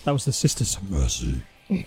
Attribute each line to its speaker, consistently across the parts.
Speaker 1: That was the Sisters. Mercy.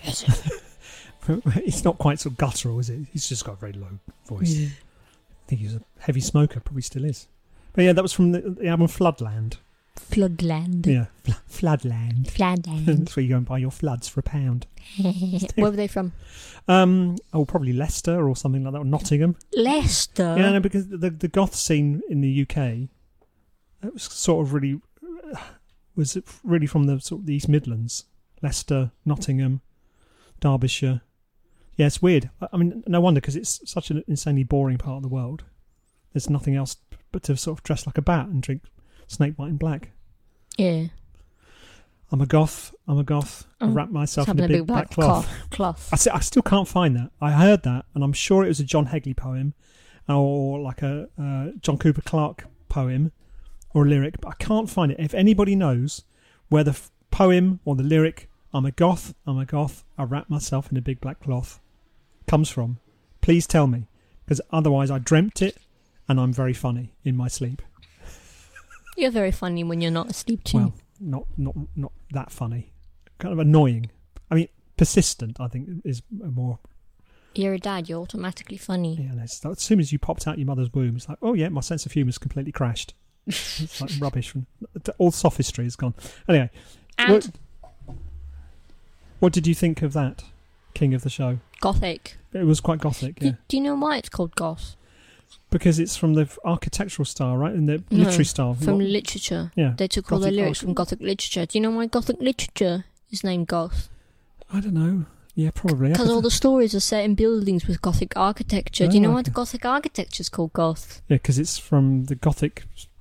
Speaker 1: It's not quite so guttural, is it? He's just got a very low voice.
Speaker 2: Yeah.
Speaker 1: I think he's a heavy smoker, probably still is. But yeah, that was from the album Floodland.
Speaker 2: Floodland.
Speaker 1: Yeah, Floodland.
Speaker 2: Floodland.
Speaker 1: That's where you go and buy your floods for £1.
Speaker 2: Where were they from?
Speaker 1: Probably Leicester or something like that, or Nottingham.
Speaker 2: Leicester?
Speaker 1: Yeah, no, because the goth scene in the UK, it was sort of really, from the sort of the East Midlands. Leicester, Nottingham, Derbyshire. Yeah, it's weird. I mean, no wonder, because it's such an insanely boring part of the world. There's nothing else but to sort of dress like a bat and drink snake bite in black.
Speaker 2: Yeah.
Speaker 1: I'm a goth. I wrap myself in a big black cloth. I still can't find that. I heard that, and I'm sure it was a John Hegley poem, or like a John Cooper Clarke poem, or a lyric, but I can't find it. If anybody knows where the poem or the lyric I'm a goth, I wrap myself in a big black cloth comes from, please tell me, because otherwise I dreamt it, and I'm very funny in my sleep.
Speaker 2: You're very funny when you're not asleep too.
Speaker 1: Well, not that funny. Kind of annoying. I mean, persistent, I think, is a more...
Speaker 2: You're a dad, you're automatically funny.
Speaker 1: Yeah, as soon as you popped out your mother's womb, it's like, oh yeah, my sense of humour's completely crashed. It's like rubbish. All sophistry is gone. Anyway.
Speaker 2: And...
Speaker 1: What did you think of that, King of the Show?
Speaker 2: Gothic.
Speaker 1: It was quite gothic, yeah.
Speaker 2: Do you know why it's called goth?
Speaker 1: Because it's from the architectural style, right? And the literary style.
Speaker 2: From literature.
Speaker 1: Yeah.
Speaker 2: They took all their lyrics from Gothic literature. Do you know why Gothic literature is named goth?
Speaker 1: I don't know. Yeah, probably.
Speaker 2: Because all the stories are set in buildings with Gothic architecture. Do you know why the Gothic architecture is called goth?
Speaker 1: Yeah, because it's from the Gothic